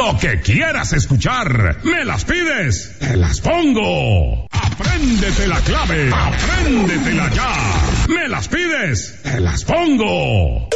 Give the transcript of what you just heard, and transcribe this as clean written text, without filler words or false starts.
Lo que quieras escuchar, me las pides, te las pongo. Apréndete la clave, apréndetela ya. Me las pides, te las pongo.